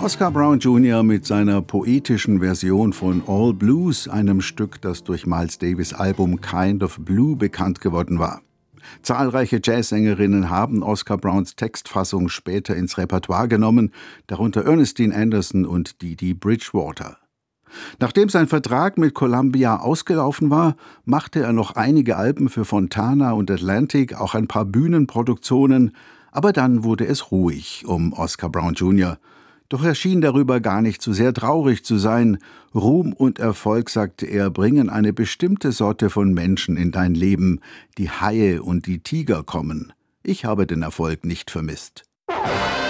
Oscar Brown Jr. mit seiner poetischen Version von All Blues, einem Stück, das durch Miles Davis' Album Kind of Blue bekannt geworden war. Zahlreiche Jazzsängerinnen haben Oscar Browns Textfassung später ins Repertoire genommen, darunter Ernestine Anderson und Dee Dee Bridgewater. Nachdem sein Vertrag mit Columbia ausgelaufen war, machte er noch einige Alben für Fontana und Atlantic, auch ein paar Bühnenproduktionen, aber dann wurde es ruhig um Oscar Brown Jr., Doch er schien darüber gar nicht so sehr traurig zu sein. Ruhm und Erfolg, sagte er, bringen eine bestimmte Sorte von Menschen in dein Leben. Die Haie und die Tiger kommen. Ich habe den Erfolg nicht vermisst.